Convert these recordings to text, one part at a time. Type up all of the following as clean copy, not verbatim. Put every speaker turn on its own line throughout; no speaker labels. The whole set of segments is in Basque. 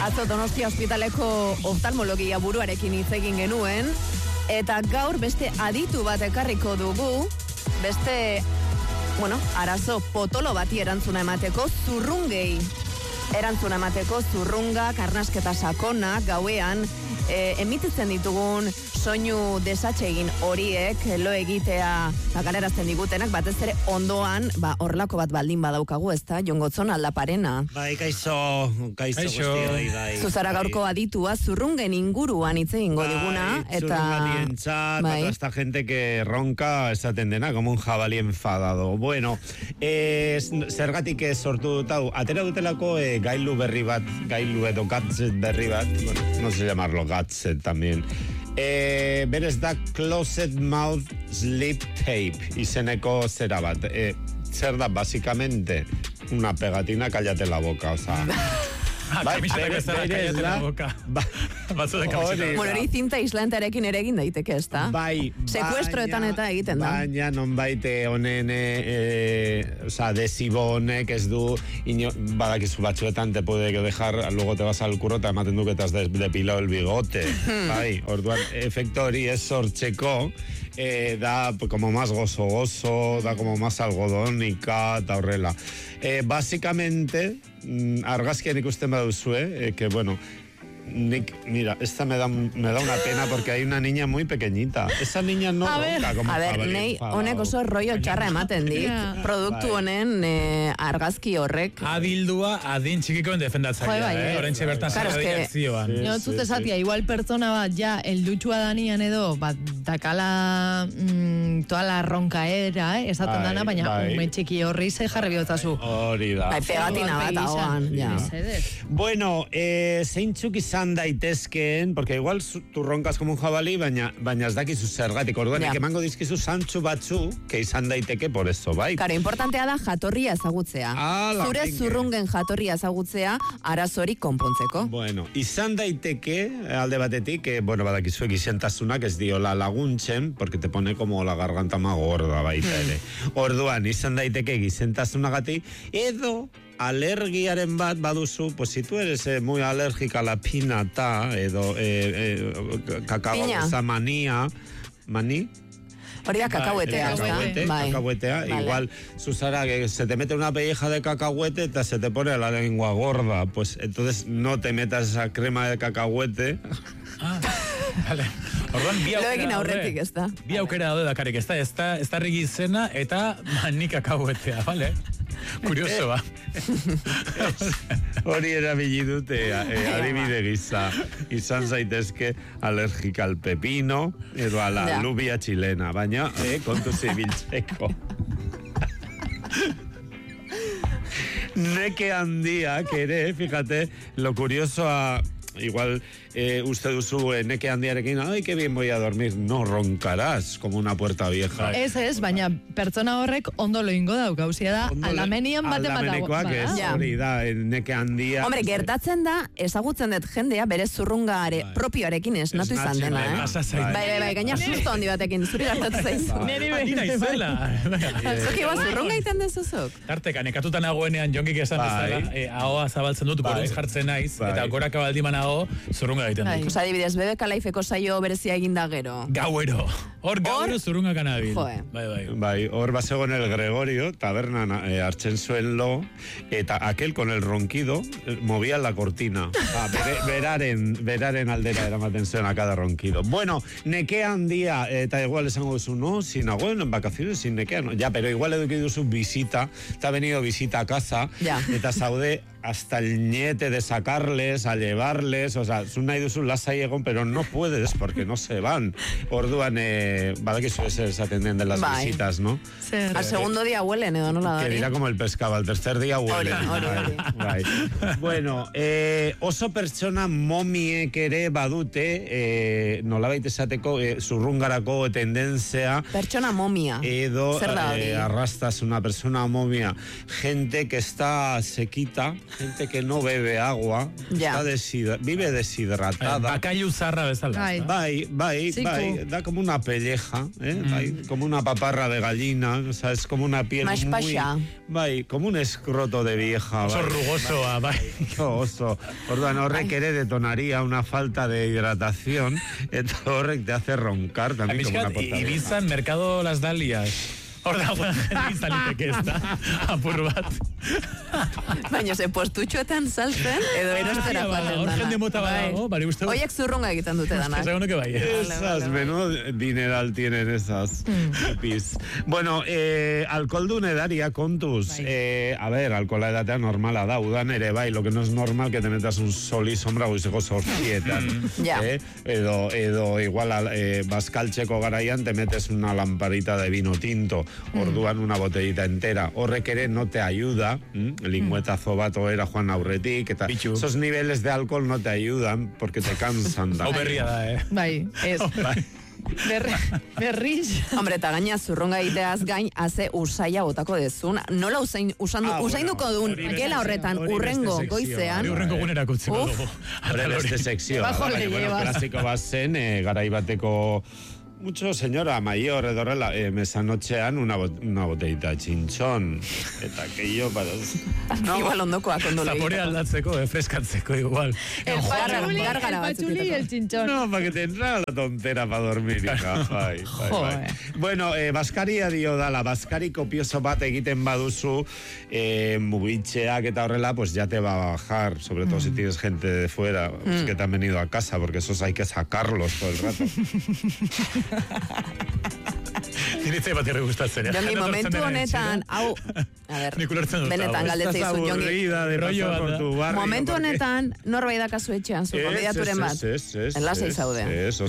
Atzo Donostia ospitaleko oftalmologia buruarekin hitz egin genuen, eta gaur beste aditu bat ekarriko dugu, beste, arazo potolo bati erantzuna emateko, zurrungei. Erantzuna emateko zurrunga, karnasketa sakona, gauean, emititzen ditugun soinu desatsegin horiek, lo egitea galarazten digutenak, batez ere ondoan, horrelako bat baldin badaukagu, ezta, Jon Gotzon aldaparena.
Bai, kaixo guztioi, bai.
Zuzara gaurko aditua, zurrungen inguruan hitz egingo diguna, eta...
Zurrungalientzat, a toda esta gente que ronca, esaten dena, como un jabalí enfadado. Bueno, zergatik sortu dut hau, atera dutelako gailu berri bat, gailu edo gadget berri bat, bueno, no sé llamarlo gadget también. Berez da Closed Mouth Sleep Tape izeneko zera bat. Zer da, básicamente, una pegatina, cállate la boca, o sea...
Kamiseta bezala cállate la boca. Batzu de kamiseta.
Bueno, hori zinta islantarekin ere egin daiteke, ez da?
Bai.
Sekuestroetan eta egiten da.
Baina non baite honen, adesibo honek ez du, badakizu batzuetan te puede dejar, luego te vas al curro, te ematen du que te has depilado el bigote. Bai, orduan, efekto hori ez sortzeko, da como más gozo, da como más algodonika, eta horrela. Básicamente, argazkian ikusten baduzue, que bueno, mira, esta me da una pena porque hay una niña muy pequeñita. Esa niña no ronca como jabalí
nei, honek oso rollo txarra ematen dit. Produktu honen argazki horrek.
Adildua adin txikikoen defendatzailea, orentxe bertan zara direkzioan.
Jo, zute zatia, igual pertsona bat ja, eldutxua danian edo, dakala toda la ronkaera, esaten dana, baina ume txiki horri ze jarri biotazu.
Hori da.
Pegatina bat hauan.
Bueno, zeintzuk izan daitezkeen, porque igual tu roncas como un jabalí, baina ez dakizu zergatik. Orduan, emango dizkizu zantzu batzu, que izan daiteke por eso, bai?
Karo, importantea da jatorria ezagutzea. Zure zurrungen jatorria ezagutzea, arazori konpontzeko.
Bueno, izan daiteke, alde batetik, bueno, badakizuek izentasunak ez diola laguntzen, porque te pone como la garganta más gorda, baita ere. Orduan, izan daiteke izentasunagatik, edo alergiaren bat baduzu, pues si tú eres muy alérgica a la pinata, edo kakao esa manía, ¿maní?
Hori da kakahuetea,
cacahuetea. Igual, Susana, que se te mete una pelleja de cacahuete, se te pone la lengua gorda, pues entonces no te metas esa crema de cacahuete.
Vale. Orduan, bi aukera daude dakarik, ez da rigizena eta mani kakahuetea, vale? Kurioso ba.
Hori erabili dute adibide gisa. Izan zaitezke alergika al pepino edo a la lubia chilena, baina kontu zibiltzeko. Neke handiak ere, fíjate, lo curioso igual uste duzu neke handiarekin, ay, que bien voy a dormir, no roncarás como una puerta vieja.
Ez, baina pertsona horrek ondo lo ingo dau, gauzia da, aldamenian bate
aldamenekoak ez, hori da, neke handia.
Hombre, gertatzen da, ezagutzen dut jendea, bere zurrungare propioarekin esnatu izan dena, Bai, gaina susto handi batekin, zuri gertatu zaizu.
Neri naizela.
Zoki, zurrunga iten dezuzok?
Tarteka, nekatuta nagoenean jongik esan duzai, ahoa zabaltzen dut, goruz jartzen naiz, eta goraka baldiman aho, zurrunga egiten dut.
Pues adibidez, bebe kalaifeko saio berezia eginda gero.
Gauero. Hor gauero zurrunga kanabil.
Bai, hor basegon el Gregorio, tabernan hartzen zuen lo, eta aquel con el ronquido movía la cortina. Beraren aldera eramaten zuen a cada ronquido. Bueno, nekea handia, eta igual esango duzu, no, sin agüen, en vacaciones, sin nekea, no. Ya, pero igual eduki duzu visita, te ha venido visita a casa, eta zaude hasta el niete de sacarles, a llevarles, o sea, nahi duzu lasai egon, pero no puedes, porque no se van. Orduan, badakizu esaten den de las visitas, ¿no?
Al segundo día huelen, edo nola da.
Que dirá como el pescado, al tercer día huelen.
Hori.
Bueno, oso pertsona momiek ere badute, nolabait esateko, zurrungarako tendentzia.
Pertsona momia.
Edo arrastras una persona momia. Gente que está sequita, gente que no bebe agua, vive deshidratada.
Bakailu zarra bezala.
Bai, da como una pelleja, como una paparra de gallina, o sea, es como una piel muy... como un escroto de vieja.
Oso rugosoa, bai.
Oso. Orduan, horrek ere detonaría una falta de hidratación, eta horrek te hace roncar también como una portada.
Ibizan, Mercado Las Dalias. Hor dagoen jende izaliteke ez da, apur bat.
Baina ze postutxoetan saltzen, edo erostera joaten dana.
Hor jende mota badago, bari uste...
Oiek zurrunga egiten dute danak.
Seguro que bai.
Esas, menudo dineral tienen esas hippies. Bueno, alkoholdun edaria kontuz. A ver, alkohola edatea normala da, udan ere bai, lo que no es normal que te metas un sol y sombra goizeko sortzietan. Edo igual, baskaltzeko garaian te metes una lamparita de vino tinto. Orduan una botellita entera. Horrek ere no te ayuda. Lingüetazo bat era Juan aurretik. Eta esos niveles de alcohol no te ayudan porque te cansan.
Hau berria da,
Bai, ez. Berriz.
Hombre, eta gaina zurronga egiteaz gain, haze usaia botako dezun. Nola usainduko duen, gela horretan, urrengo goizean.
Urrengo gunerako utziko dugu.
Hore beste sekzio. Klasiko bat zen, garaibateko... Mucho señora mayor, edorrela, mesanotxean una botellita chinchón. Eta keio,
igual ondokoak ondo lehi.
Zapore aldatzeko, freskatzeko, igual.
El patxuli y el chinchón.
No, para que te entra la tontera para dormir, hija. Bai. Bueno, Baskaria dio dala, Baskari kopioso bat egiten baduzu, mugitxeak eta horrela, pues ya te va a bajar, sobre todo si tienes gente de fuera, pues que te han venido a casa, porque esos hay que sacarlos todo el rato.
Niritzei bat irregustatzen.
Jongi, momentu honetan, hau, a ver, benetan galdetzei zu, Jongi. Momentu honetan, norbait dakazu etxean, zu konbidaturen bat. Lasai zaude.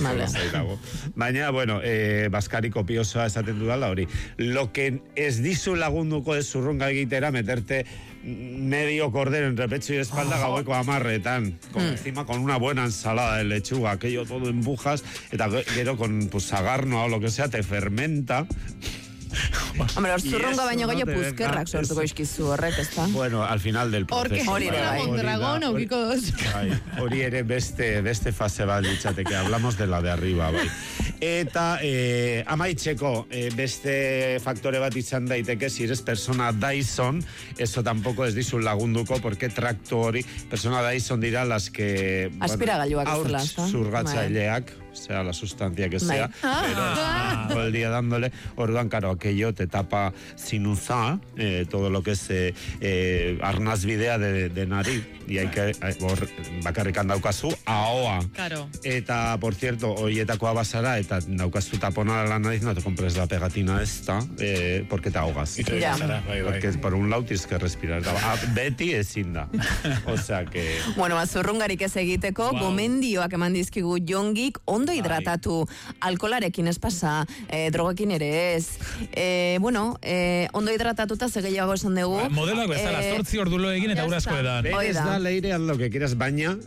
Baina, bueno, Baskari kopiosoa esaten dudala hori. Lo que ez dizu lagunduko ez zurrunga egitera, meterte medio cordero entre pecho y espalda gaueko 10:00, encima con una buena ensalada de lechuga, aquello todo empujas, eta gero con pues sagarno o lo que sea, te fermenta.
Hombre, hor zurrunga baino goio puzkerrak sortuko izkizu horrek, ez da?
Bueno, al final del proceso.
Hori Mondragón aukiko dos.
Hori ere beste fase bat litzateke, hablamos de la de arriba, bai. Eta amaitzeko beste faktore bat izan daiteke, si eres persona Dyson, eso tampoco ez dizun lagunduko, porque traktu hori, persona Dyson dira las que...
Aspiragailuak ez dela, ez da?
Zurgatzaileak, sea la sustancia que sea, pero todo el día dándole, orduan, claro, aquello te tapa sin usar todo lo que es arnaz bidea de nariz, y hay que bakarrikan daukazu ahoa.
Claro.
Eta, por cierto, hoietakoa basara, eta daukazu tapona la nariz, no te compres la pegatina esta, porque te ahogas. Porque por un lado tienes que respirar. Beti ezin da. O sea que...
Bueno, zurrungarik ez egiteko, gomendioak eman dizkigu Jongik, ondo hidratatu, alkolarekin ez pasa, drogekin ere ez. Bueno, ondo hidratatuta segeiago esan dugu.
Modeloak bezala, 8 ordulo egin eta urasko edan.
Berez da leirean lo que quieras, baina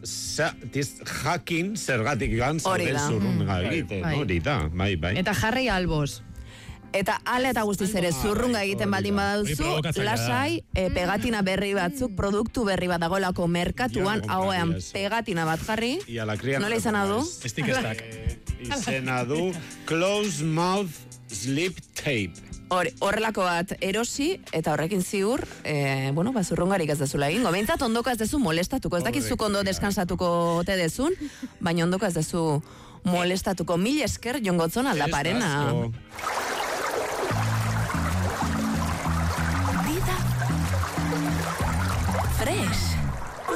jakin zergatik gan zauden zurrunga egiten. Hori da, bai.
Eta jarri albos.
Eta ala eta guztiz ere zurrunga egiten baldin baduzu, lasai, pegatina berri batzuk, produktu berri bat dagoelako merkatuan, hauean pegatina bat jarri. Nola izena du?
Estikestak.
Izena du Close Mouth Slip Tape.
Horrelako bat erosi, eta horrekin ziur, bueno, zurrungarik ez dezula egingo. Behintzat ondoko ez dezu molestatuko, ez dakizuk ondo deskansatuko te dezun, baina ondoko ez dezu molestatuko. Mil esker, Jon Gotzon, aldaparena.